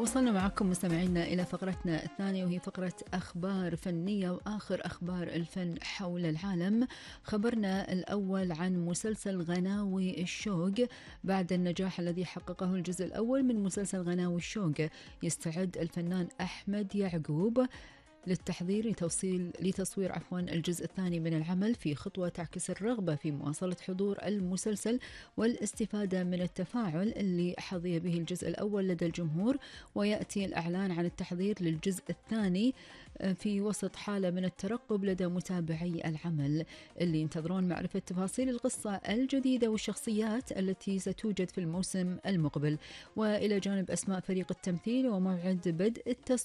وصلنا معكم مستمعينا إلى فقرتنا الثانية، وهي فقرة أخبار فنية وآخر أخبار الفن حول العالم. خبرنا الأول عن مسلسل غناوي الشوق. بعد النجاح الذي حققه الجزء الأول من مسلسل غناوي الشوق، يستعد الفنان أحمد يعقوب للتحضير لتصوير الجزء الثاني من العمل، في خطوة تعكس الرغبة في مواصلة حضور المسلسل والاستفادة من التفاعل اللي حظي به الجزء الأول لدى الجمهور. ويأتي الإعلان عن التحضير للجزء الثاني في وسط حالة من الترقب لدى متابعي العمل، اللي ينتظرون معرفة تفاصيل القصة الجديدة والشخصيات التي ستوجد في الموسم المقبل، وإلى جانب أسماء فريق التمثيل وموعد بدء التصوير